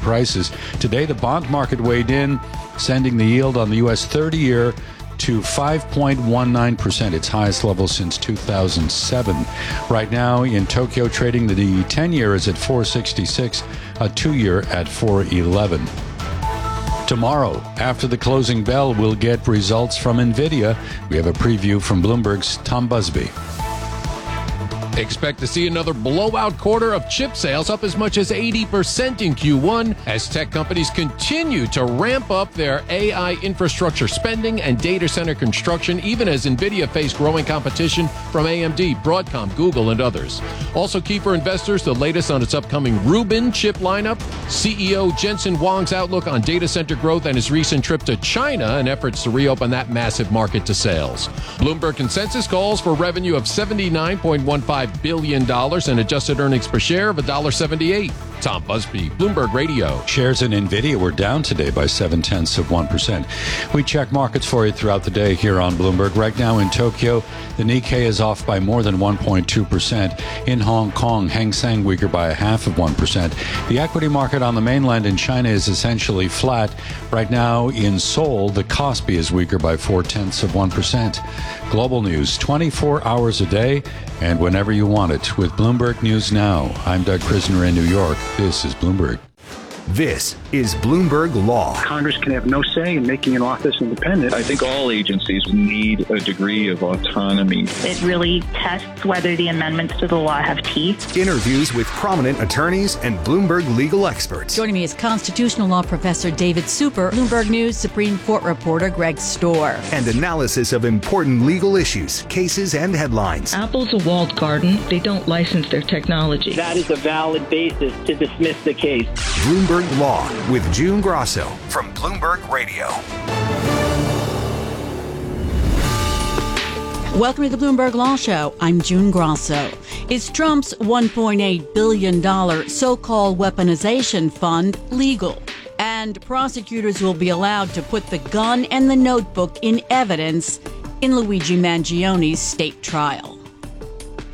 prices. Today, the bond market weighed in, sending the yield on the U.S. 30-year to 5.19%, its highest level since 2007. Right now in Tokyo, trading the 10-year is at 466, a 2-year at 411. Tomorrow, after the closing bell, we'll get results from NVIDIA. We have a preview from Bloomberg's Tom Busby. Expect to see another blowout quarter of chip sales, up as much as 80% in Q1 as tech companies continue to ramp up their AI infrastructure spending and data center construction, even as NVIDIA faced growing competition from AMD, Broadcom, Google, and others. Also key for investors, the latest on its upcoming Rubin chip lineup, CEO Jensen Huang's outlook on data center growth, and his recent trip to China and efforts to reopen that massive market to sales. Bloomberg consensus calls for revenue of $79.15 billion and adjusted earnings per share of $1.78. Tom Busby, Bloomberg Radio. Shares in NVIDIA were down today by 0.7%. We check markets for you throughout the day here on Bloomberg. Right now in Tokyo, the Nikkei is off by more than 1.2%. In Hong Kong, Hang Seng weaker by 0.5%. The equity market on the mainland in China is essentially flat. Right now in Seoul, the Kospi is weaker by 0.4%. Global news 24 hours a day and whenever you want it with Bloomberg News Now. I'm Doug Krisner in New York. This is Bloomberg. This is Bloomberg Law. Congress can have no say in making an office independent. I think all agencies need a degree of autonomy. It really tests whether the amendments to the law have teeth. Interviews with prominent attorneys and Bloomberg legal experts. Joining me is constitutional law professor David Super, Bloomberg News Supreme Court reporter Greg Storr. And analysis of important legal issues, cases, and headlines. Apple's a walled garden. They don't license their technology. That is a valid basis to dismiss the case. Bloomberg Law with June Grosso from Bloomberg Radio. Welcome to the Bloomberg Law Show. I'm June Grosso. Is Trump's $1.8 billion so-called weaponization fund legal? And prosecutors will be allowed to put the gun and the notebook in evidence in Luigi Mangioni's state trial.